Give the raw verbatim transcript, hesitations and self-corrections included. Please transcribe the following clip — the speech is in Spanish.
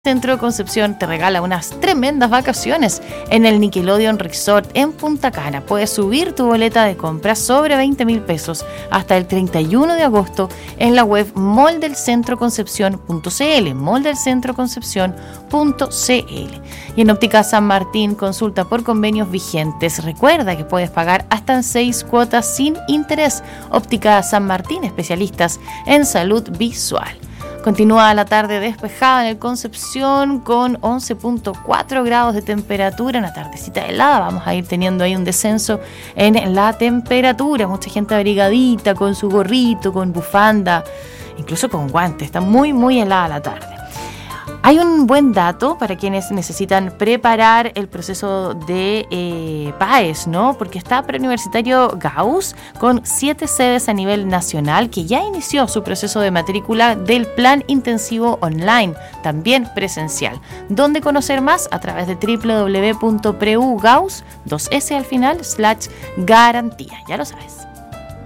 Centro Concepción te regala unas tremendas vacaciones en el Nickelodeon Resort en Punta Cana. Puedes subir tu boleta de compra sobre veinte mil pesos hasta el treinta y uno de agosto en la web mall del centro concepción punto c l, mall del centro concepción punto c l. Y en Óptica San Martín, consulta por convenios vigentes. Recuerda que puedes pagar hasta en seis cuotas sin interés. Óptica San Martín, especialistas en salud visual. Continúa la tarde despejada en el Concepción con once punto cuatro grados de temperatura, una tardecita helada. Vamos a ir teniendo ahí un descenso en la temperatura. Mucha gente abrigadita, con su gorrito, con bufanda, incluso con guantes. Está muy, muy helada la tarde. Hay un buen dato para quienes necesitan preparar el proceso de eh, PAES, ¿no? Porque está Preuniversitario Gauss con siete sedes a nivel nacional que ya inició su proceso de matrícula del plan intensivo online, también presencial. ¿Dónde conocer más? A través de doble u doble u doble u punto preugauss, dos ese al final, slash garantía. Ya lo sabes.